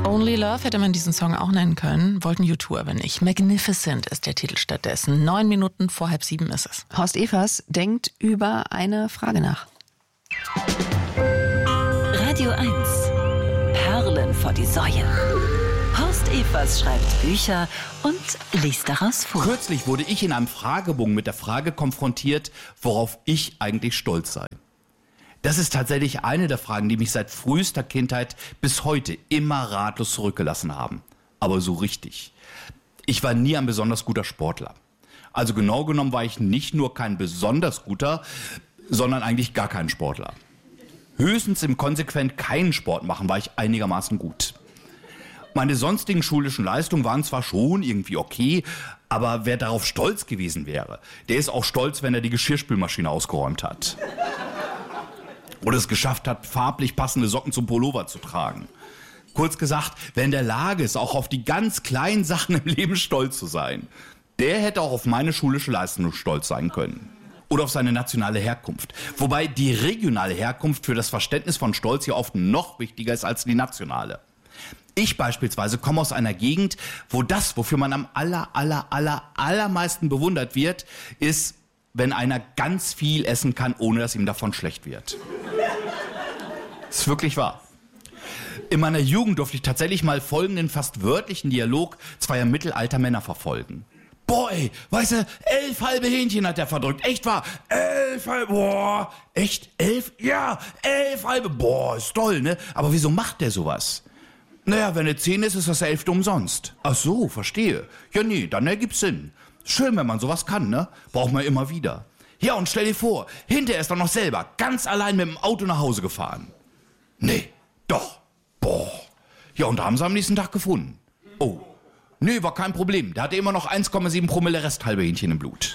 Only Love hätte man diesen Song auch nennen können, wollten U2 aber nicht. Magnificent ist der Titel stattdessen. 9 Minuten vor 6:30 ist es. Horst Evers denkt über eine Frage nach. Radio 1. Perlen vor die Säue. Horst Evers schreibt Bücher und liest daraus vor. Kürzlich wurde ich in einem Fragebogen mit der Frage konfrontiert, worauf ich eigentlich stolz sei. Das ist tatsächlich eine der Fragen, die mich seit frühester Kindheit bis heute immer ratlos zurückgelassen haben. Aber so richtig. Ich war nie ein besonders guter Sportler. Also genau genommen war ich nicht nur kein besonders guter, sondern eigentlich gar kein Sportler. Höchstens im konsequent keinen Sport machen war ich einigermaßen gut. Meine sonstigen schulischen Leistungen waren zwar schon irgendwie okay, aber wer darauf stolz gewesen wäre, der ist auch stolz, wenn er die Geschirrspülmaschine ausgeräumt hat. Oder es geschafft hat, farblich passende Socken zum Pullover zu tragen. Kurz gesagt, wer in der Lage ist, auch auf die ganz kleinen Sachen im Leben stolz zu sein, der hätte auch auf meine schulische Leistung stolz sein können. Oder auf seine nationale Herkunft. Wobei die regionale Herkunft für das Verständnis von Stolz hier oft noch wichtiger ist als die nationale. Ich beispielsweise komme aus einer Gegend, wo das, wofür man am allermeisten bewundert wird, ist, wenn einer ganz viel essen kann, ohne dass ihm davon schlecht wird. Das ist wirklich wahr. In meiner Jugend durfte ich tatsächlich mal folgenden fast wörtlichen Dialog zweier mittelalter Männer verfolgen. Boah, ey, weißt du, 11 halbe Hähnchen hat der verdrückt. Echt wahr? 11 halbe, boah, echt? 11? Ja, 11 halbe, boah, ist toll, ne? Aber wieso macht der sowas? Naja, wenn er 10 ist das 11. umsonst. Ach so, verstehe. Ja, nee, dann ergibt's Sinn. Schön, wenn man sowas kann, ne? Braucht man immer wieder. Ja, und stell dir vor, hinterher ist er noch selber ganz allein mit dem Auto nach Hause gefahren. Nee, doch. Boah. Ja, und da haben sie am nächsten Tag gefunden. Oh. Nee, war kein Problem. Der hatte immer noch 1,7 Promille Resthalbe Hähnchen im Blut.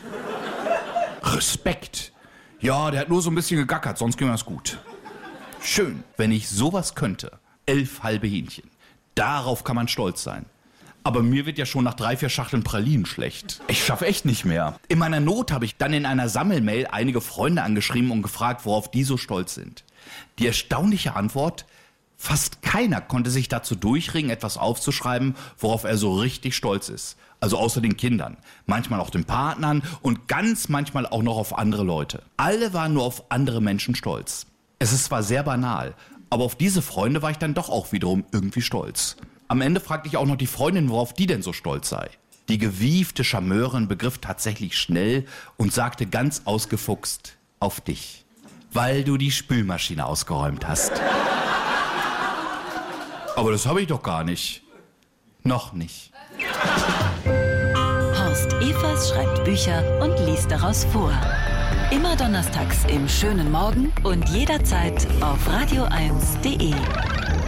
Respekt. Ja, der hat nur so ein bisschen gegackert, sonst ging das gut. Schön, wenn ich sowas könnte. 11 halbe Hähnchen. Darauf kann man stolz sein. Aber mir wird ja schon nach 3, 4 Schachteln Pralinen schlecht. Ich schaffe echt nicht mehr. In meiner Not habe ich dann in einer Sammelmail einige Freunde angeschrieben und gefragt, worauf die so stolz sind. Die erstaunliche Antwort: Fast keiner konnte sich dazu durchringen, etwas aufzuschreiben, worauf er so richtig stolz ist. Also außer den Kindern, manchmal auch den Partnern und ganz manchmal auch noch auf andere Leute. Alle waren nur auf andere Menschen stolz. Es ist zwar sehr banal, aber auf diese Freunde war ich dann doch auch wiederum irgendwie stolz. Am Ende fragte ich auch noch die Freundin, worauf die denn so stolz sei. Die gewiefte Charmeurin begriff tatsächlich schnell und sagte ganz ausgefuchst: Auf dich, weil du die Spülmaschine ausgeräumt hast. Aber das habe ich doch gar nicht. Noch nicht. Horst Evers schreibt Bücher und liest daraus vor. Immer donnerstags im schönen Morgen und jederzeit auf radio1.de.